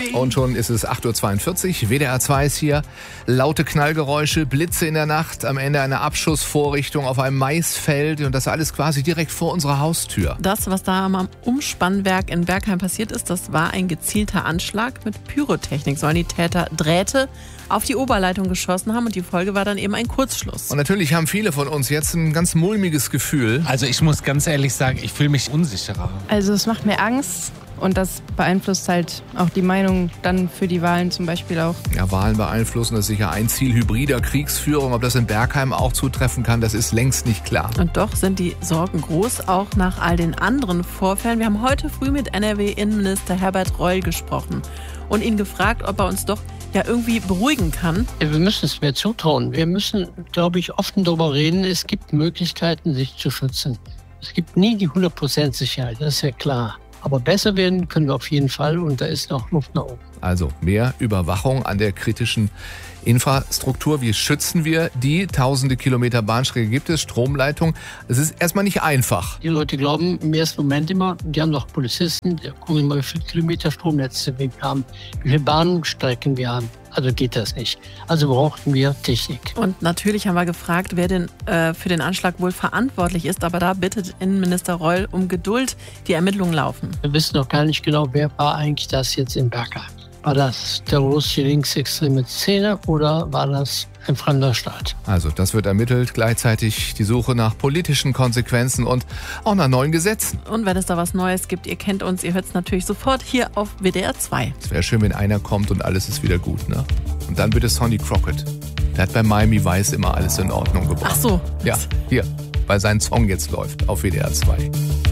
Und schon ist es 8.42 Uhr. WDR 2 ist hier. Laute Knallgeräusche, Blitze in der Nacht, am Ende eine Abschussvorrichtung auf einem Maisfeld und das alles quasi direkt vor unserer Haustür. Das, was da am Umspannwerk in Bergheim passiert ist, das war ein gezielter Anschlag. Mit Pyrotechnik sollen die Täter Drähte auf die Oberleitung geschossen haben und die Folge war dann eben ein Kurzschluss. Und natürlich haben viele von uns jetzt ein ganz mulmiges Gefühl. Also ich muss ganz ehrlich sagen, ich fühle mich unsicherer. Also es macht mir Angst und das beeinflusst halt auch die Meinung dann für die Wahlen zum Beispiel auch. Ja, Wahlen beeinflussen, das ist sicher ein Ziel hybrider Kriegsführung. Ob das in Bergheim auch zutreffen kann, das ist längst nicht klar. Und doch sind die Sorgen groß, auch nach all den anderen Vorfällen. Wir haben heute früh mit NRW-Innenminister Herbert Reul gesprochen und ihn gefragt, ob er uns doch irgendwie beruhigen kann. Wir müssen es mir zutrauen. Wir müssen, glaube ich, offen darüber reden. Es gibt Möglichkeiten, sich zu schützen. Es gibt nie die 100% Sicherheit, das ist ja klar. Aber besser werden können wir auf jeden Fall und da ist noch Luft nach oben. Also mehr Überwachung an der kritischen Infrastruktur. Wie schützen wir die? Tausende Kilometer Bahnstrecke gibt es, Stromleitung. Es ist erstmal nicht einfach. Die Leute glauben im ersten Moment immer, die haben doch Polizisten, die gucken immer, wie viele Kilometer Stromnetze wir haben, wie viele Bahnstrecken wir haben. Also geht das nicht. Also brauchten wir Technik. Und natürlich haben wir gefragt, wer denn für den Anschlag wohl verantwortlich ist. Aber da bittet Innenminister Reul um Geduld. Die Ermittlungen laufen. Wir wissen noch gar nicht genau, wer war eigentlich das jetzt in Bergheim. War das terroristische linksextreme Szene oder war das ein fremder Staat? Also das wird ermittelt, gleichzeitig die Suche nach politischen Konsequenzen und auch nach neuen Gesetzen. Und wenn es da was Neues gibt, ihr kennt uns, ihr hört es natürlich sofort hier auf WDR 2. Es wäre schön, wenn einer kommt und alles ist wieder gut, ne? Und dann bitte Sonny Crockett. Der hat bei Miami Vice immer alles in Ordnung gebracht. Ach so. Ja, hier, weil sein Song jetzt läuft auf WDR 2.